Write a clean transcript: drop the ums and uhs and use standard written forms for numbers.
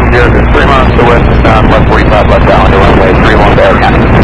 Fremont to west, 145 left down to runway 31 to Air County.